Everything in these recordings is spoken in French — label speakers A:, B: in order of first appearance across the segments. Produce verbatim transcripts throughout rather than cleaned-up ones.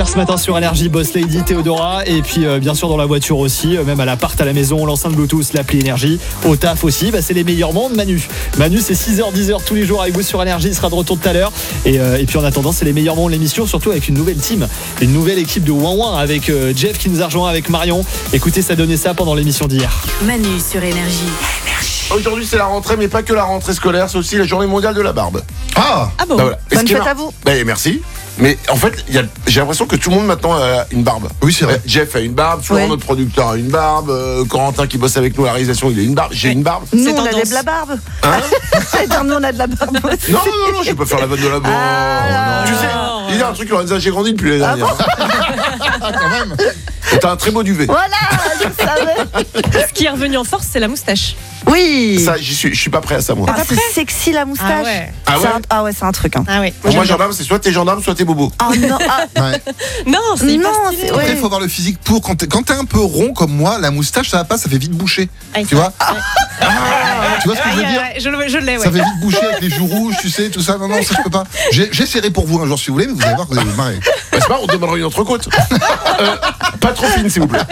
A: ce matin sur Énergie, Boss Lady, Théodora. Et puis euh, bien sûr dans la voiture aussi, euh, même à l'appart, à la maison, l'enceinte Bluetooth, l'appli Énergie. Au taf aussi, bah, c'est les meilleurs mondes. Manu, Manu c'est six heures dix heures tous les jours avec vous sur Énergie. Il sera de retour tout à l'heure. Et, euh, et puis en attendant, c'est les meilleurs mondes, l'émission, surtout avec une nouvelle team, une nouvelle équipe de Ouin Ouin avec euh, Jeff qui nous a rejoint avec Marion. Écoutez, ça donnait ça pendant l'émission d'hier.
B: Manu sur Énergie.
C: Aujourd'hui c'est la rentrée, mais pas que la rentrée scolaire, c'est aussi la journée mondiale de la barbe.
D: Ah,
E: Ah bon
C: Bah voilà. Et ce
E: Bonne
C: qui est
E: fête
C: mar-
E: à vous.
C: Bah, merci. Mais en fait, il y a- j'ai l'impression que tout le monde maintenant a une barbe.
D: oui, c'est vrai.
C: Euh, Jeff a une barbe, Florent,
E: Ouais.
C: notre producteur, a une barbe, euh, Corentin qui bosse avec nous à la réalisation, il a une barbe, j'ai
E: Ouais.
C: une barbe.
E: Nous, C'est on a tendance. de la barbe.
C: Hein
E: C'est-à-dire, nous, on a de la barbe aussi.
C: Non, non, non, je peux faire la vanne de la barbe.
E: Ah,
C: tu
E: non.
C: sais, il y a un truc, Lorenza, j'ai grandi depuis l'année
E: Ah
C: dernière.
D: Ah, quand même.
C: Et t'as un très beau duvet.
E: Voilà, je savais.
F: Ce qui est revenu en force, c'est la moustache.
E: Oui.
C: Ça, j'y suis, je suis pas prêt à ça, moi.
E: Ah, c'est sexy la moustache.
F: Ah ouais.
C: Ah
E: C'est
C: ouais
E: un- Ah ouais, c'est un truc. Hein.
F: Ah ouais.
C: Pour moi, gendarme, c'est soit t'es gendarme, soit t'es bobo.
E: Oh non, ah,
D: Ouais.
F: Non, c'est
E: Non,
F: hyper
E: c'est-
F: stylé.
E: ouais.
D: Après, il faut avoir le physique pour. Quand t'es, quand t'es un peu rond comme moi, la moustache, ça va pas, ça fait vite boucher.
F: Ah,
D: Tu vois
F: ouais.
D: Tu vois ce que je veux
F: Ah,
D: dire
F: ouais, je, le- je l'ai, ouais.
D: Ça fait vite boucher avec les joues rouges, tu sais, tout ça. Non, non, ça je peux pas. J'ai, j'essaierai pour vous un jour si vous voulez, mais vous allez voir que vous allez vous marrer.
C: Bah, c'est pas, on demandera une entrecôte. Euh, pas trop fine, s'il vous plaît.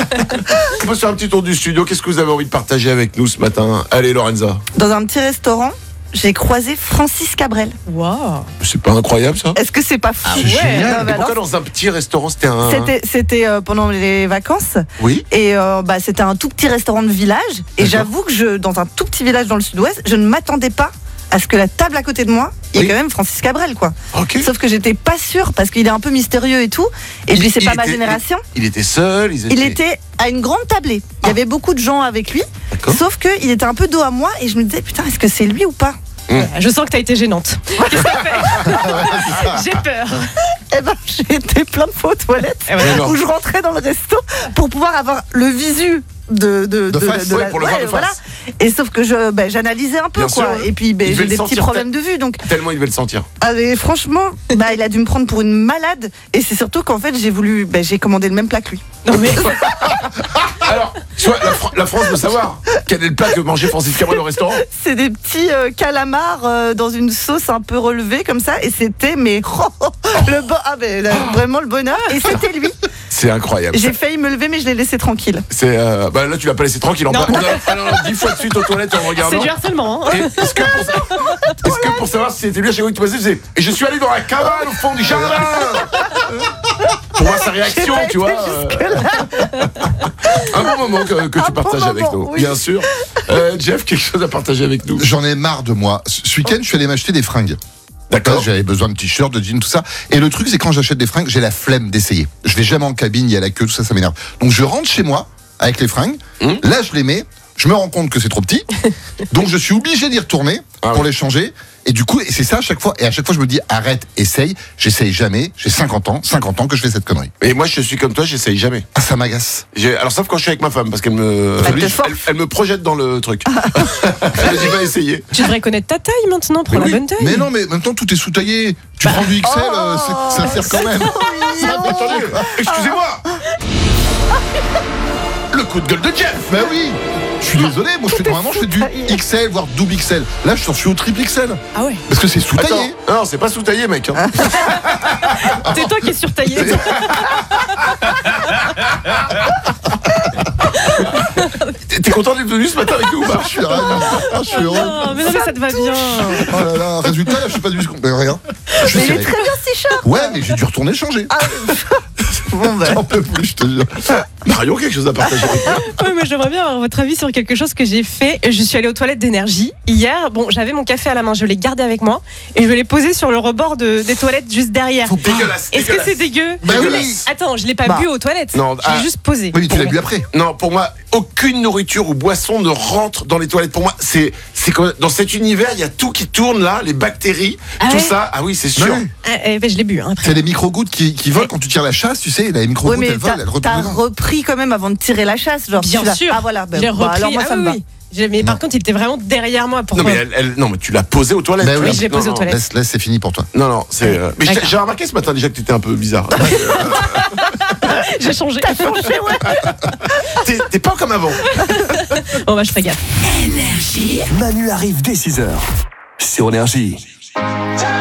C: On peut se faire un petit tour du studio. Qu'est-ce que vous avez envie de partager avec nous ce matin? Allez, Lorenza.
E: dans un petit restaurant, j'ai croisé Francis Cabrel.
F: Wow.
C: C'est pas incroyable, ça?
E: Est-ce que c'est pas fou?
D: C'est génial.
E: Non,
C: Et
E: mais
C: pourquoi
E: alors,
C: dans un petit restaurant, c'était un...
E: C'était, c'était euh, pendant les vacances
C: Oui.
E: et euh, bah, c'était un tout petit restaurant de village et
C: D'accord.
E: j'avoue que je, dans un tout petit village dans le sud-ouest, je ne m'attendais pas à ce que la table à côté de moi, il y ait
C: Oui.
E: quand même Francis Cabrel quoi.
C: Ok.
E: Sauf que j'étais pas sûre parce qu'il est un peu mystérieux et tout et
C: Il-
E: puis c'est
C: il
E: pas ma
C: était-
E: génération.
C: Il était seul, ils étaient...
E: Il était à une grande tablée. Il y avait beaucoup de gens avec lui.
C: D'accord.
E: Sauf qu'il était un peu dos à moi et je me disais putain est-ce que c'est lui ou pas?
F: Je sens que t'as été gênante. Qu'est-ce que t'as fait? J'ai peur.
E: Eh ben j'ai été plein de fois aux toilettes
F: Et voilà.
C: Alors.
E: où je rentrais dans le resto pour pouvoir avoir le visu de de,
D: De face,
C: ouais, pour le voir de
E: voilà.
C: face.
E: Et sauf que je ben, j'analysais un peu
C: Bien
E: quoi
C: sûr, ouais.
E: et puis ben,
C: Il devait
E: j'ai
C: le
E: des
C: sentir
E: petits problèmes de vue donc
C: Tellement il devait le sentir.
E: ah, mais franchement bah, il a dû me prendre pour une malade et c'est surtout qu'en fait j'ai voulu ben, j'ai commandé le même plat que lui.
F: Non mais
C: Alors, soit la, Fran- la France veut savoir quel est le plat que mangeait Francis Cabrel au restaurant.
E: C'est des petits euh, calamars euh, dans une sauce un peu relevée comme ça et c'était mais le bon ah ben là, vraiment le bonheur et c'était lui.
C: C'est incroyable.
E: J'ai failli me lever mais je l'ai laissé tranquille.
C: C'est euh, bah là tu l'as pas laissé tranquille. En
F: Non.
C: on a, ah non, non, dix fois de suite aux toilettes en
F: c'est
C: regardant.
F: du harcèlement. Hein.
C: Et Est-ce que, pour, est-ce que pour savoir si c'était lui à chaque fois que tu passais, tu faisais, et je suis allé dans la cabane au fond du jardin pour voir sa réaction,
E: J'ai pas
C: tu vois.
E: été
C: euh, un bon moment que, que tu
E: Un bon
C: partages avec
E: moment,
C: nous,
E: oui.
C: bien sûr. Euh, Jeff, quelque chose à partager avec nous?
D: J'en ai marre de moi. Ce ce week-end, je suis allé m'acheter des fringues.
C: D'accord.
D: J'avais besoin de t-shirts, de jeans, tout ça. Et le truc, c'est quand j'achète des fringues, j'ai la flemme d'essayer. Je vais jamais en cabine, il y a la queue, tout ça, ça m'énerve. Donc je rentre chez moi avec les fringues.
C: Mmh.
D: Là, je les mets. Je me rends compte que c'est trop petit. Donc je suis obligé d'y retourner
C: Ah
D: pour
C: oui.
D: les changer. Et du coup, et c'est ça à chaque fois. Et à chaque fois, je me dis, arrête, essaye. J'essaye jamais. J'ai cinquante ans, cinquante ans que je fais cette connerie.
C: Et moi, je suis comme toi, j'essaye jamais.
D: Ah, ça m'agace.
C: J'ai- Alors, sauf quand je suis avec ma femme, parce qu'elle me,
E: Elle te
C: elle,
E: force.
C: elle me projette dans le truc. Elle me dit, va essayer.
F: Tu devrais connaître ta taille maintenant, prends
D: Mais
F: la
D: oui,
F: bonne taille.
D: mais non, mais en même temps, tout est sous-taillé. Tu prends du X L, euh, c'est- ça sert quand même.
C: Attendez, excusez-moi. Le coup de gueule de Jeff.
D: Bah oui. Je suis désolé, moi je fais, normalement je fais du
E: sous-taillé.
D: X L, voire double X L. Là, je suis au triple X L.
F: Ah ouais.
D: Parce que c'est
C: Attends,
D: sous-taillé.
C: non, c'est pas sous-taillé, mec. hein.
F: C'est toi qui es surtaillé.
C: T'es t'es content d'être venu ce matin avec nous ou pas?
D: Je suis ravi. Ah, je suis heureux.
F: Oh, mais non, mais ça te va bien.
D: Oh là là, résultat, là, je suis pas du mais rien. Je
E: Mais il
D: sais
E: est très bien ce t-shirt.
D: Ouais, mais j'ai dû retourner le changer.
E: Bon ben
D: J'en peux plus, je te jure.
C: Marion, quelque chose à partager avec nous?
F: Ouais, moi j'aimerais bien avoir votre avis sur quelque chose que j'ai fait. Je suis allée aux toilettes d'énergie hier. Bon, j'avais mon café à la main, je l'ai gardé avec moi et je l'ai posé sur le rebord de- des toilettes juste derrière.
C: Dégueulasse.
F: Est-ce que
C: dégueulasse.
F: c'est dégueu?
D: Bah oui.
C: Dégueulasse.
F: Attends, je l'ai pas
E: Bah.
F: bu aux toilettes.
C: Non,
F: je l'ai
C: ah.
F: juste posé.
D: Oui, mais tu
F: Pour
D: l'as
F: moi.
D: bu après.
C: Non, pour moi, aucune nourriture ou boisson ne rentre dans les toilettes. Pour moi, c'est c'est comme dans cet univers, il y a tout qui tourne là, les bactéries,
F: Ah
C: tout
F: ouais
C: ça. Ah oui, c'est
D: Bah
C: sûr.
D: oui.
F: Ah, eh ben, je l'ai bu. Hein, après.
D: C'est les micro-gouttes qui, qui volent quand tu tires la chasse, tu sais. Les micro-gouttes,
E: ouais mais
D: elles volent,
E: t'as,
D: elles retournent
E: t'as
D: dedans.
E: repris quand même avant de tirer la chasse genre
F: Bien
E: tu l'as-
F: sûr.
E: Ah voilà ben,
F: Je l'ai
E: bah,
F: repris.
E: alors moi
F: Ah
E: ça me
F: oui,
E: va.
F: oui. Je l'ai- Mais par
D: Non.
F: contre, il était vraiment derrière moi.
C: Non
F: Pourquoi
C: mais elle, elle- non mais tu l'as posé aux toilettes.
D: Bah
C: tu
D: oui.
C: vois.
F: Je l'ai
C: Non,
F: posé aux
C: non,
F: toilettes.
D: Laisse, laisse, c'est fini pour toi.
C: Non non, c'est. euh, Mais j'ai-
F: D'accord.
C: j'ai remarqué ce matin déjà que t'étais un peu bizarre.
F: J'ai changé.
C: T'es t'es pas comme avant.
F: Bon, bah, je ferai gaffe.
B: Énergie.
G: Manu arrive dès six heures sur Énergie.